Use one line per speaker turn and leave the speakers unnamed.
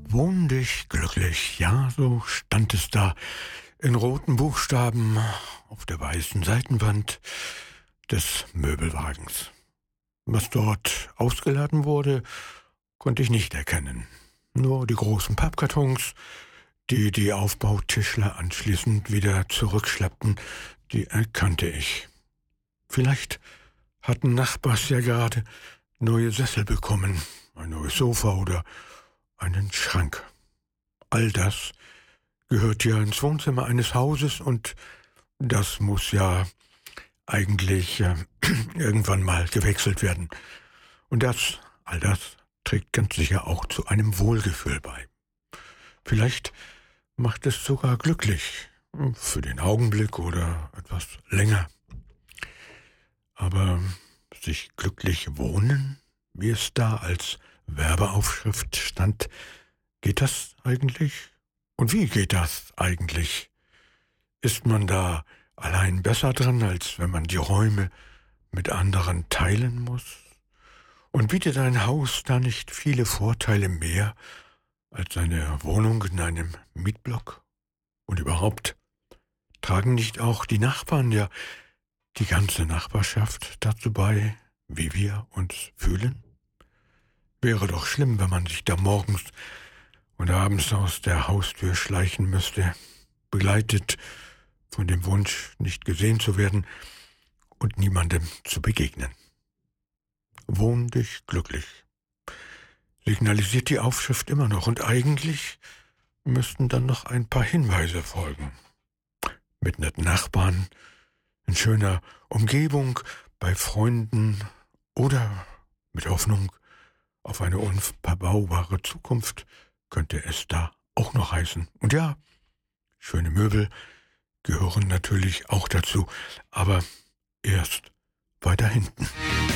Wohn dich glücklich, ja, so stand es da in roten Buchstaben auf der weißen Seitenwand des Möbelwagens. Was dort ausgeladen wurde, konnte ich nicht erkennen. Nur die großen Pappkartons, die die Aufbautischler anschließend wieder zurückschleppten, die erkannte ich. Vielleicht hatten Nachbars ja gerade neue Sessel bekommen, ein neues Sofa oder einen Schrank. All das gehört ja ins Wohnzimmer eines Hauses und das muss ja eigentlich irgendwann mal gewechselt werden. Und all das trägt ganz sicher auch zu einem Wohlgefühl bei. Vielleicht macht es sogar glücklich, für den Augenblick oder etwas länger. Aber sich glücklich wohnen, wie es da als Werbeaufschrift stand, geht das eigentlich? Und wie geht das eigentlich? Ist man da allein besser dran, als wenn man die Räume mit anderen teilen muss? Und bietet ein Haus da nicht viele Vorteile mehr als eine Wohnung in einem Mietblock? Und überhaupt, tragen nicht auch die Nachbarn, ja die ganze Nachbarschaft dazu bei, wie wir uns fühlen? Wäre doch schlimm, wenn man sich da morgens und abends aus der Haustür schleichen müsste, begleitet von dem Wunsch, nicht gesehen zu werden und niemandem zu begegnen. Wohn dich glücklich, signalisiert die Aufschrift immer noch, und eigentlich müssten dann noch ein paar Hinweise folgen. Mit netten Nachbarn, in schöner Umgebung, bei Freunden oder mit Hoffnung auf eine unverbaubare Zukunft könnte es da auch noch heißen. Und ja, schöne Möbel gehören natürlich auch dazu, aber erst weiter hinten.